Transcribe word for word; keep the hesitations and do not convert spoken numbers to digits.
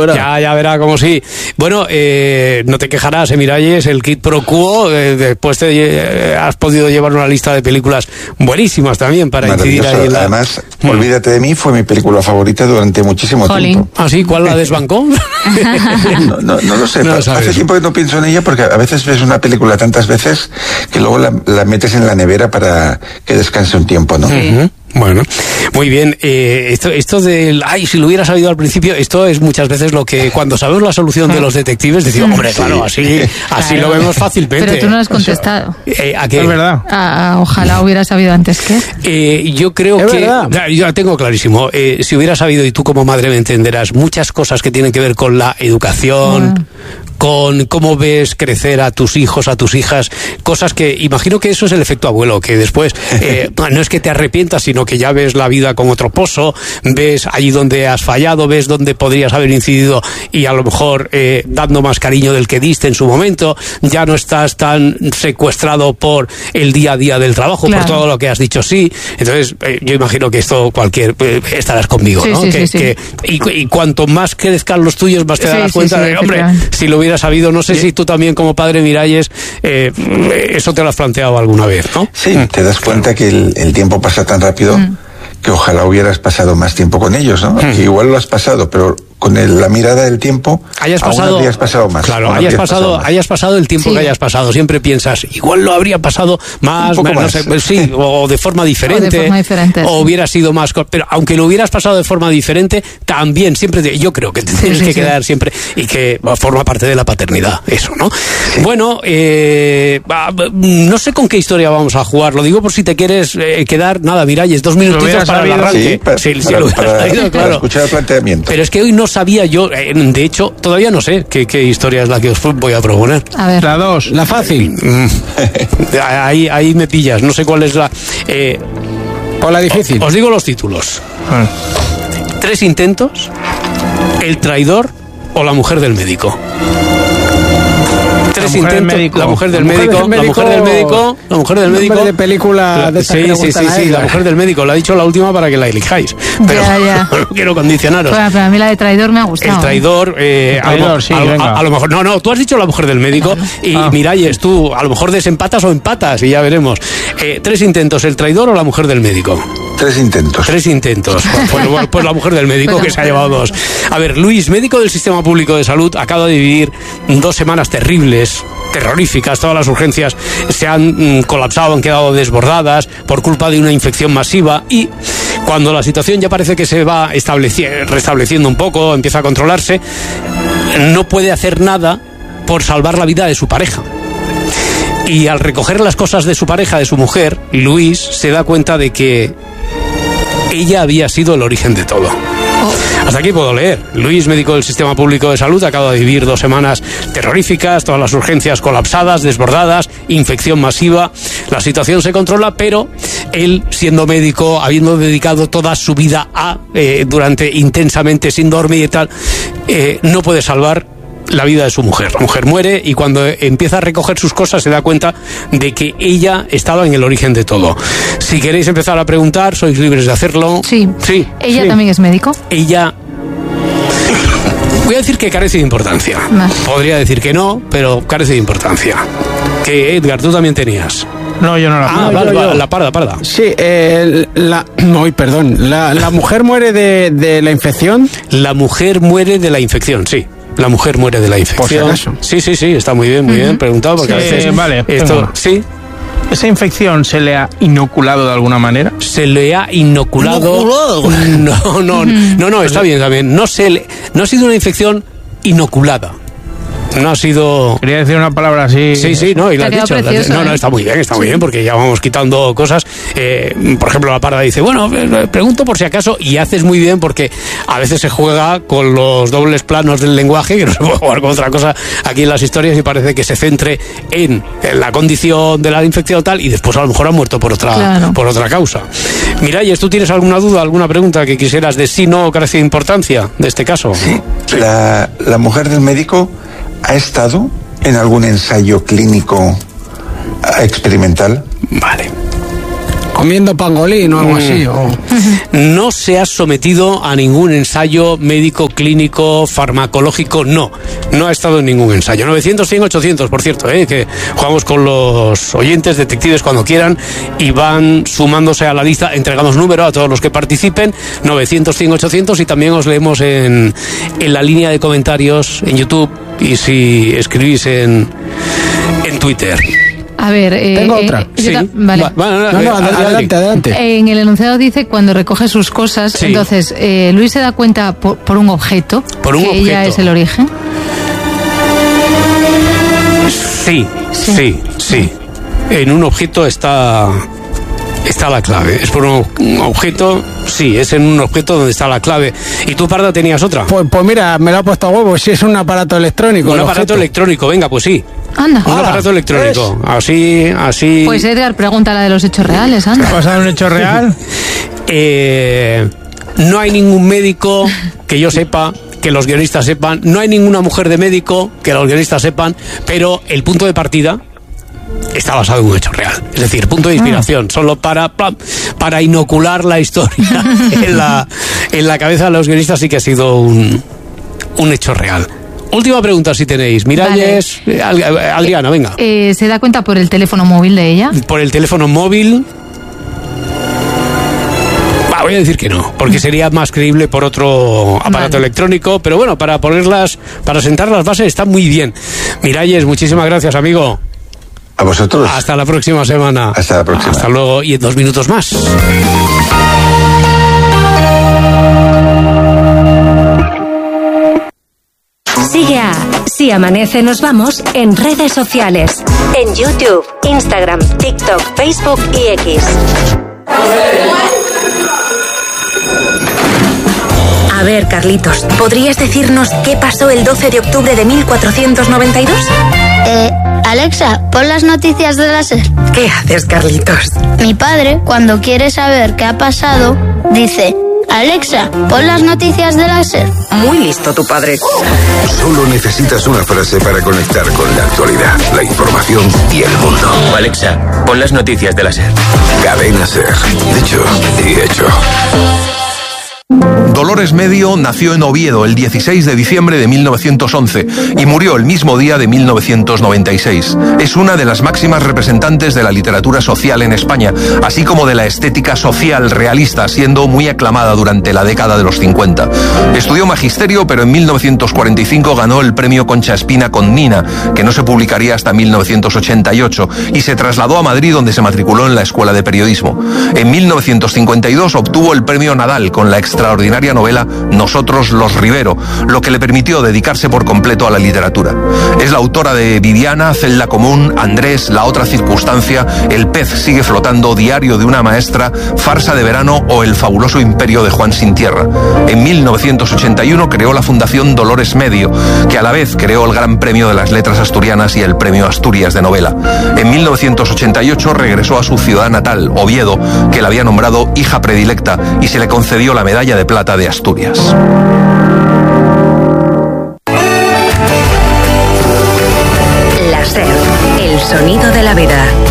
ahora. Ya, ya verá como sí. Bueno, eh, no te quejarás, eh, Miralles, el Quid Pro Quo, eh, después te eh, has podido llevar una lista de películas buenísimas también para incidir ahí en la... Además, mm. Olvídate de mí fue mi película favorita durante muchísimo Jolín. tiempo. ¿Ah, sí? ¿Cuál la desbancó? No, no, no lo sé. No lo Hace sabes. tiempo que no pienso en ella porque a veces ves una película tantas veces que luego la, la metes en la nevera para que descanse un tiempo, ¿no? Sí. Ujú. Bueno, muy bien. Eh, esto, esto del, ay, si lo hubiera sabido al principio, esto es muchas veces lo que cuando sabemos la solución de los detectives decimos, hombre, claro, así, así Claro. lo vemos fácilmente. Pero tú no has contestado. Eh, ¿A qué? Es verdad. Ah, ojalá hubiera sabido antes que. Eh, yo creo Es que verdad. ya, yo la tengo clarísimo. Eh, si hubiera sabido, y tú como madre me entenderás, muchas cosas que tienen que ver con la educación, Bueno. con cómo ves crecer a tus hijos, a tus hijas, cosas que imagino que eso es el efecto abuelo, que después eh, no es que te arrepientas, sino que ya ves la vida con otro pozo, ves allí donde has fallado, ves donde podrías haber incidido y a lo mejor eh, dando más cariño del que diste en su momento, ya no estás tan secuestrado por el día a día del trabajo, Claro. por todo lo que has dicho sí. Entonces, eh, yo imagino que esto cualquier, eh, estarás conmigo, Sí, ¿no? sí, que, sí, sí. que- y, y cuanto más crezcan los tuyos, más te Sí, darás sí, cuenta sí, de, hombre, efectivamente. si lo hubiera sabido, no sé si tú también como padre Miralles, eh, eso te lo has planteado alguna vez, ¿no? Sí, te das cuenta que el, el tiempo pasa tan rápido que ojalá hubieras pasado más tiempo con ellos, ¿no? Que igual lo has pasado, pero con el- la mirada del tiempo hayas aún pasado, habrías pasado más. claro, aún hayas habrías pasado, más. hayas pasado el tiempo Sí. que hayas pasado. Siempre piensas, igual lo habría pasado más, Un poco no más. sé, sí, o de forma diferente, O de forma diferente, o sí. hubiera sido más, co- pero aunque lo hubieras pasado de forma diferente, también siempre, te- yo creo que te Sí, tienes sí, que sí. quedar siempre y que bueno, forma parte de la paternidad, eso, ¿no? Bueno, eh, va, no sé con qué historia vamos a jugar. Lo digo por si te quieres eh, quedar, nada, Miralles, dos minutitos hubieras para el sabido, arranque. Sí, para, Sí, sí, para- lo hubieras para- sabido, para claro. escuchar el planteamiento. Pero es que hoy no sabía yo, eh, de hecho, todavía no sé qué, qué historia es la que os voy a proponer. A ver. La dos. La fácil. Mm. ahí, ahí me pillas, no sé cuál es la... eh, O la difícil. os digo los títulos. Ah. Tres intentos, El traidor o La mujer del médico. Tres mujer del intentos, médico. La mujer del La mujer médico, del La mujer del médico. médico, La mujer del médico. Nombre de película La- de estas sí, que le sí, gustan sí, a sí, él. La mujer del médico. La ha dicho la última para que la elijáis. Pero Ya, ya. no quiero condicionaros. Bueno, pero a mí la de traidor me ha gustado. El traidor, eh, El a, lo, traidor, sí, a lo- venga. a- a lo mejor, no, no, tú has dicho La mujer del médico y Ah. Miralles, tú a lo mejor desempatas o empatas y ya veremos. Eh, tres intentos, El traidor o La mujer del médico. Tres intentos. Tres intentos. Pues, pues- pues La mujer del médico, Pues la que se ha mujer llevado del dos. A ver, Luis, médico del Sistema Público de Salud, acaba de vivir dos semanas terribles, terroríficas. Todas las urgencias se han mm, colapsado, han quedado desbordadas por culpa de una infección masiva y cuando la situación ya parece que se va estableci- restableciendo un poco, empieza a controlarse, no puede hacer nada por salvar la vida de su pareja. Y al recoger las cosas de su pareja, de su mujer, Luis se da cuenta de que ella había sido el origen de todo. Hasta aquí puedo leer. Luis, médico del Sistema Público de Salud, acaba de vivir dos semanas terroríficas, todas las urgencias colapsadas, desbordadas, infección masiva. La situación se controla, pero él, siendo médico, habiendo dedicado toda su vida a, eh, durante intensamente, sin dormir y tal, eh, no puede salvar la vida de su mujer. La mujer muere y cuando empieza a recoger sus cosas se da cuenta de que ella estaba en el origen de todo. Si queréis empezar a preguntar, sois libres de hacerlo. Sí. Sí. ¿Ella Sí. también es médico? Ella... Voy a decir que carece de importancia. Vale. Podría decir que no, pero carece de importancia. Que Edgar, tú también tenías. No, yo no la Ah, no, vale, yo- vale, yo. la parda, parda. Sí, eh, la... Uy, perdón. La, la mujer muere de, de la infección. La mujer muere de la infección, sí. La mujer muere de la infección. Por si acaso. Sí, sí, sí, está muy bien, muy bien preguntado porque a Sí, veces vale, esto, venga. sí, ¿Esa infección se le ha inoculado de alguna manera? se le ha inoculado. No, no, no, no, está bien también. No se le, no ha sido una infección inoculada. No ha sido. Quería decir una palabra así. Sí, sí, no, y lo Te has ha dicho. quedado lo has- precioso, no, no, ¿eh? está muy bien, está muy bien, porque ya vamos quitando cosas. Eh, por ejemplo, la parda dice, bueno, eh, pregunto por si acaso, y haces muy bien porque a veces se juega con los dobles planos del lenguaje, que no se puede jugar con otra cosa aquí en las historias, y parece que se centre en, en la condición de la infección tal, y después a lo mejor ha muerto por otra, Claro. por otra causa. Miralles, ¿tú tienes alguna duda, alguna pregunta que quisieras de si no carece de importancia de este caso? Sí. La, la mujer del médico ha estado en algún ensayo clínico ah, experimental. Vale. Comiendo pangolín o algo mm. así. O... No se ha sometido a ningún ensayo médico, clínico, farmacológico, no. No ha estado en ningún ensayo. novecientos, cien, ochocientos, por cierto, ¿eh? Que jugamos con los oyentes, detectives cuando quieran y van sumándose a la lista. Entregamos número a todos los que participen. novecientos, cien, ochocientos y también os leemos en, en la línea de comentarios en YouTube y si escribís en, en Twitter. A ver, eh, tengo eh, otra. Sí. Ta- vale. Va, va, No, no, adelante, adelante, adelante. En el enunciado dice cuando recoge sus cosas, Sí. entonces eh, Luis se da cuenta por, por un objeto Por un que objeto. ella es el origen. Sí, Sí. sí, sí. En un objeto está está la clave. Es por un, un objeto, sí, es en un objeto donde está la clave. ¿Y tú, Parda, tenías otra? Pues, pues mira, me lo ha puesto a huevo, si es un aparato electrónico. Un el aparato objeto. electrónico, venga, pues sí. Anda. Un Hala, aparato electrónico. Así, así. Pues Edgar, pregunta la de los hechos reales, anda. ¿Pasa un hecho real? Eh, no hay ningún médico que yo sepa, que los guionistas sepan, no hay ninguna mujer de médico que los guionistas sepan, pero el punto de partida está basado en un hecho real. Es decir, punto de inspiración, Ah. solo para, para inocular la historia en la, en la cabeza de los guionistas, sí que ha sido un, un hecho real. Última pregunta si tenéis. Miralles, eh, Adriana, venga. Eh, se da cuenta por el teléfono móvil de ella. Por el teléfono móvil. Bah, voy a decir que no, porque sería más creíble por otro aparato Vale. electrónico, pero bueno, para ponerlas, para sentar las bases está muy bien. Miralles, muchísimas gracias, amigo. A vosotros. Hasta la próxima semana. Hasta la próxima. Hasta luego y en dos minutos más. Sigue a Si Amanece Nos Vamos en redes sociales. En YouTube, Instagram, TikTok, Facebook y X. A ver, Carlitos, ¿podrías decirnos qué pasó el doce de octubre de mil cuatrocientos noventa y dos? Eh, Alexa, pon las noticias de la SER. ¿Qué haces, Carlitos? Mi padre, cuando quiere saber qué ha pasado, dice: Alexa, pon las noticias de la SER. Muy listo tu padre. Solo necesitas una frase para conectar con la actualidad, la información y el mundo. Alexa, pon las noticias de la SER. Cadena SER. Dicho y hecho. Dolores Medio nació en Oviedo el dieciséis de diciembre de mil novecientos once y murió el mismo día de mil novecientos noventa y seis. Es una de las máximas representantes de la literatura social en España, así como de la estética social realista, siendo muy aclamada durante la década de los cincuenta. Estudió magisterio, pero en mil novecientos cuarenta y cinco ganó el premio Concha Espina con Nina, que no se publicaría hasta mil novecientos ochenta y ocho, y se trasladó a Madrid, donde se matriculó en la Escuela de Periodismo. En mil novecientos cincuenta y dos obtuvo el premio Nadal con la extraordinaria novela Nosotros los Rivero, lo que le permitió dedicarse por completo a la literatura. Es la autora de Viviana, Celda Común, Andrés, La Otra Circunstancia, El Pez Sigue Flotando, Diario de una Maestra, Farsa de Verano o El Fabuloso Imperio de Juan Sin Tierra. En mil novecientos ochenta y uno creó la Fundación Dolores Medio, que a la vez creó el Gran Premio de las Letras Asturianas y el Premio Asturias de Novela. En mil novecientos ochenta y ocho regresó a su ciudad natal, Oviedo, que la había nombrado hija predilecta, y se le concedió la Medalla de Plata de Asturias. La SER, el sonido de la vida.